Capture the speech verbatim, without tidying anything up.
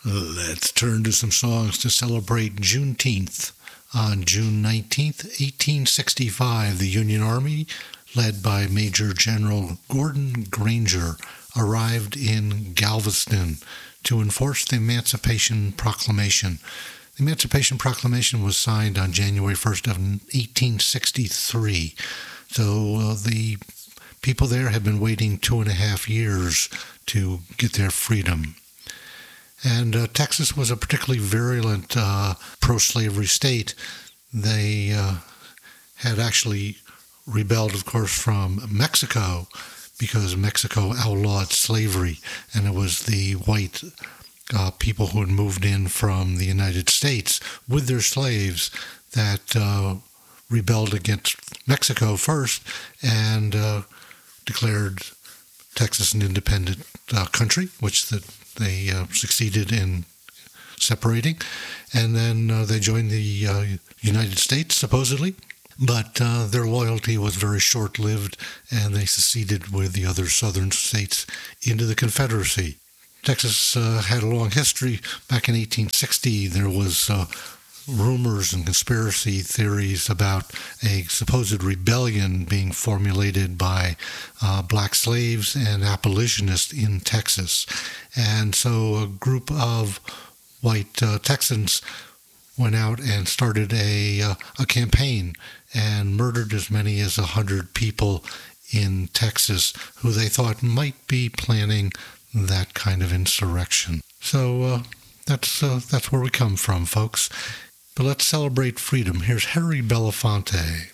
Let's turn to some songs to celebrate Juneteenth. On June nineteenth, eighteen sixty-five, the Union Army, led by Major General Gordon Granger, arrived in Galveston to enforce the Emancipation Proclamation. The Emancipation Proclamation was signed on January first of eighteen sixty-three. So uh, the people there had been waiting two and a half years to get their freedom. And uh, Texas was a particularly virulent uh, pro-slavery state. They uh, had actually rebelled, of course, from Mexico because Mexico outlawed slavery, and it was the white uh, people who had moved in from the United States with their slaves that uh, rebelled against Mexico first and uh, declared Texas an independent uh, country, which the They uh, succeeded in separating, and then uh, they joined the uh, United States, supposedly, but uh, their loyalty was very short-lived, and they seceded with the other southern states into the Confederacy. Texas uh, had a long history. Back in eighteen sixty, there was uh, rumors and conspiracy theories about a supposed rebellion being formulated by uh, black slaves and abolitionists in Texas. And so a group of white uh, Texans went out and started a, uh, a campaign and murdered as many as one hundred people in Texas who they thought might be planning that kind of insurrection. So uh, that's, uh, that's where we come from, folks. But let's celebrate freedom. Here's Harry Belafonte.